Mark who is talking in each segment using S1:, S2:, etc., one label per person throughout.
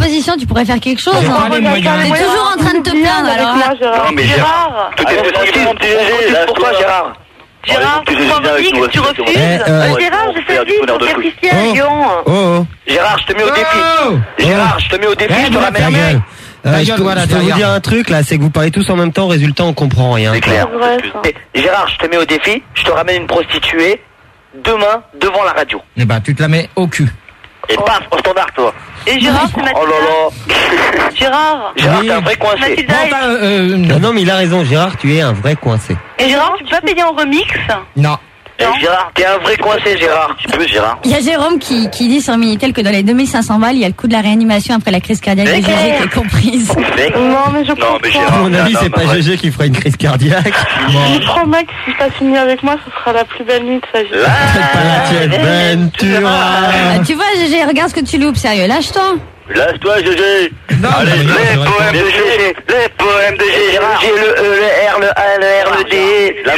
S1: position, tu pourrais faire quelque chose.
S2: T'es
S1: toujours en train de te plaindre alors.
S3: Non mais Gérard. Pourquoi Gérard?
S4: Gérard, tu refuses. Gérard, je t'ai dit, pour faire Christian à Lyon.
S3: Gérard, je te mets au défi. Gérard, je te mets au défi, je te ramène un mec.
S5: Je peux vous dire un truc là, c'est que vous parlez tous en même temps, résultat on comprend rien.
S3: C'est clair. Gérard, je te mets au défi, je te ramène une prostituée demain devant la radio.
S2: Eh ben, tu te la mets au cul.
S3: Et paf, au standard, toi.
S4: Et Gérard, c'est Mathilda.
S3: Oh là là.
S4: Gérard,
S3: t'es un vrai coincé.
S5: Non mais il a raison, Gérard, tu es un vrai coincé.
S4: Et Gérard, tu peux pas payer en remix?
S2: Non.
S3: Gérard, t'es un vrai coincé, Gérard. Tu peux, Gérard.
S1: Il y a Jérôme qui dit sur Minitel que dans les 2500 balles, il y a le coût de la réanimation après la crise cardiaque de GG qui est comprise.
S4: Non, mais je pense
S5: À mon avis, c'est pas GG qui fera une crise cardiaque.
S4: Je prends Max, si je passe une nuit avec moi, ce sera la plus belle nuit de sa vie.
S1: Tu vois, GG, regarde ce que tu loupes, sérieux, lâche-toi.
S3: Lâche-toi, GG. Allez, les poèmes de GG. Les poèmes de GG. Le E, le R, le A, le R, le D. La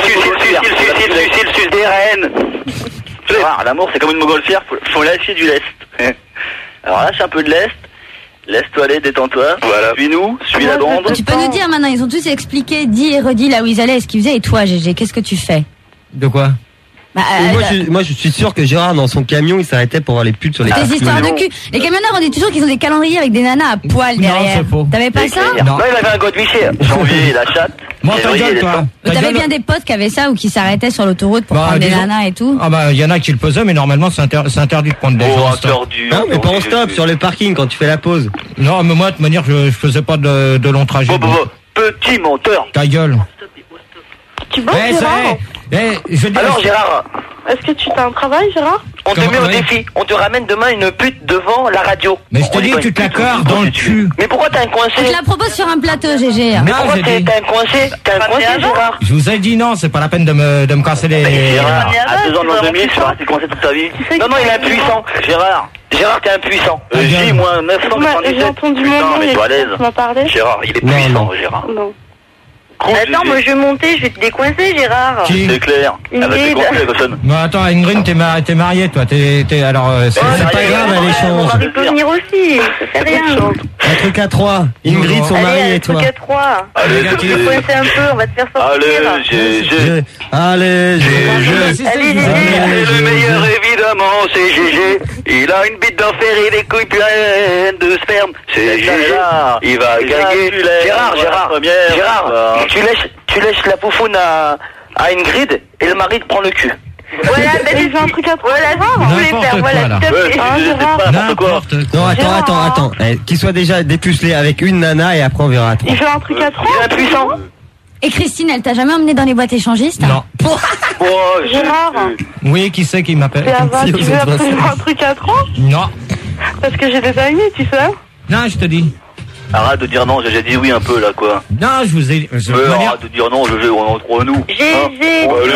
S3: sucil des reines. L'amour, c'est comme une montgolfière, faut lâcher du lest. Alors lâche un peu de lest. Laisse-toi aller, détends-toi. Voilà. Suis-nous, suis la bande.
S1: Tu peux nous dire maintenant, ils ont tous expliqué, dit et redit là où ils allaient, ce qu'ils faisaient. Et toi, GG, qu'est-ce que tu fais?
S2: De quoi?
S5: Moi, je suis sûr que Gérard, dans son camion, il s'arrêtait pour voir les putes sur les
S1: Des histoires de cul. Les camionneurs, on dit toujours qu'ils ont des calendriers avec des nanas à poil derrière.
S2: C'est faux.
S1: T'avais pas ça?
S3: Non, il avait un godemiché. Janvier, la chatte.
S2: Moi, ta gueule, toi.
S1: T'avais bien des potes qui avaient ça ou qui s'arrêtaient sur l'autoroute pour prendre des nanas et tout?
S2: Ah bah, il y en a qui le faisaient, mais normalement, c'est interdit de prendre des gens en stop.
S5: Non, mais pas en stop, sur le parking, quand tu fais la pause.
S2: Non, mais moi, de toute manière, je faisais pas de long trajet.
S3: Petit menteur.
S2: Ta gueule.
S4: Tu bosses, Gérard?
S3: Alors, Gérard,
S4: est-ce que tu as un travail, Gérard?
S3: on te met au défi. On te ramène demain une pute devant la radio.
S2: Mais je te dis que tu te la carres dans le cul.
S3: Mais pourquoi t'as un coincé?
S1: Je te la propose sur un plateau, GG.
S3: Mais pourquoi t'as un coincé? T'as un coincé, Gérard?
S2: Je vous ai dit non, c'est pas la peine de me casser les...
S3: Gérard, à 2 ans de l'an 2000, tu vas rester coincé toute ta vie. Non, il est impuissant. Gérard, t'es impuissant. J, moi, 977.
S4: J'ai entendu mon nom, tu m'as parlé.
S3: Gérard, il est puissant, Gérard.
S4: Non.
S6: Attends, moi je vais monter, je vais te décoincer, Gérard.
S2: Qui?
S3: C'est clair.
S6: Ingrid.
S2: Non, attends, Ingrid, t'es mariée, toi. Alors, c'est
S5: pas grave, elle échange.
S6: Il peut venir aussi, ça fait rien.
S5: Un truc à 3. Ingrid, son mari et toi.
S6: Un truc à 3.
S3: Allez,
S6: tu veux coincer un peu, on va te faire sortir.
S5: Allez, GG.
S3: Le meilleur, évidemment, c'est GG. Il a une bite d'enfer et des couilles pleines de sperme. C'est GG. Il va gagner. Gérard, tu lèches la poufoune à Ingrid et le mari te prend le cul.
S6: Voilà, mais j'ai un truc à voilà, ce que vous voulez faire, voilà, s'il te plaît.
S2: N'importe quoi.
S5: Non, attends. Qu'il soit déjà dépucelé avec une nana et après on verra.
S4: Il fait un truc à 3.
S3: Il est impuissant.
S1: Et Christine, elle t'a jamais emmené dans les boîtes échangistes?
S2: Non.
S4: Gérard.
S2: Oui, qui c'est qui m'appelle?
S4: Tu veux absolument un truc à 3?
S2: Non.
S4: Parce que j'ai des amis, tu sais.
S2: Non, je te dis.
S3: Arrête de dire non, j'ai dit oui un peu là quoi.
S2: Non, je vous ai...
S3: Arrête de dire non, GG, on est entre nous.
S6: GG,
S3: on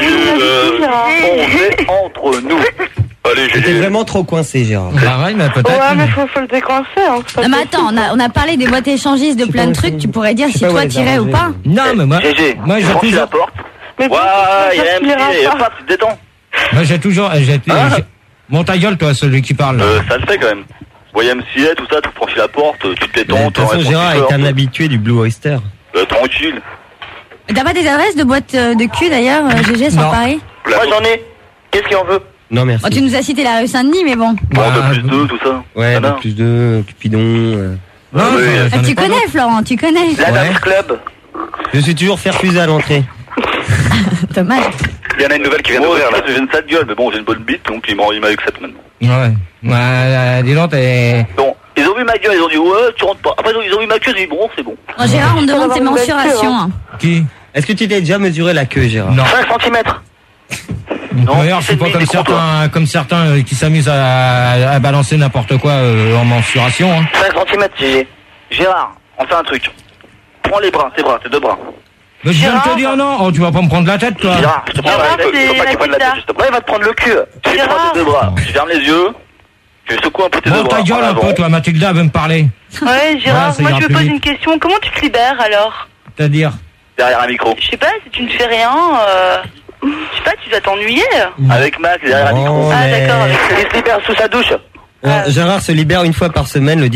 S3: est entre nous. Allez,
S5: T'es vraiment trop coincé, Gérard.
S2: Pareil, mais peut-être.
S4: Ouais, mais faut le décoincer. Hein,
S1: non, mais attends, on a parlé des boîtes échangistes, de plein de trucs. Tu pourrais dire si toi t'irais ou pas?
S2: Non, mais moi...
S3: GG,
S2: moi j'ai toujours...
S3: la porte.
S4: Mais
S3: ouais, il y a un petit... Hop, tu te détends.
S2: Moi j'ai toujours... Mon ta gueule, toi, celui qui parle.
S3: Ça le fait quand même. Voyez MCA, tout ça, tu franchis la porte, tu te détends.
S5: De toute façon, Gérard est un habitué du Blue Oyster.
S3: Tranquille.
S1: T'as pas des adresses de boîtes de cul d'ailleurs, GG, sur Paris?
S3: Moi j'en ai. Qu'est-ce qu'il en veut?
S5: Non, merci.
S1: Oh, tu nous as cité la rue Saint-Denis, mais bon.
S3: Bon, de plus 2, tout ça.
S5: Ouais, de plus 2, Cupidon.
S1: Tu connais, Florent, tu connais.
S3: La Dance Club.
S5: Je suis toujours fait refuser à l'entrée.
S1: Dommage.
S3: Il y en a une nouvelle qui vient d'ouvrir là. J'ai une sale gueule, mais bon, j'ai une bonne bite, donc il m'accepte maintenant.
S2: Ouais. Dis donc, t'es...
S3: Bon, ils ont vu ma gueule, ils ont dit ouais, tu rentres pas. Après, ils ont vu ma queue, ils ont dit bon, c'est bon.
S1: Oh, Gérard, on me demande tes mensurations.
S2: Qui?
S5: Est-ce que tu t'es déjà mesuré la queue, Gérard?
S2: Non.
S3: 5 cm.
S2: D'ailleurs, je suis pas comme certains qui s'amusent à balancer n'importe quoi en mensuration.
S3: 5 cm, GG. Gérard, on fait un truc. Prends tes bras, tes 2 bras.
S2: Mais je viens de te dire non. Oh, tu vas pas me prendre la tête, toi.
S3: Gérard, je te prends la tête. Faut pas qu'il prenne la tête, juste après. Il va te prendre le cul. Tu prends tes 2 bras. Tu fermes les yeux. Tu secoues un peu tes 2 bras.
S2: Ta gueule un peu, toi, Mathilda veut me parler.
S6: Ouais, Gérard, moi je me pose une question. Comment tu te libères alors?
S2: C'est-à-dire?
S3: Derrière un micro.
S6: Je sais pas, si tu ne fais rien, je sais pas, tu vas t'ennuyer.
S3: Avec Max, derrière un micro.
S6: Ah, d'accord, avec
S3: il se libère sous sa douche.
S5: Gérard se libère une fois par semaine le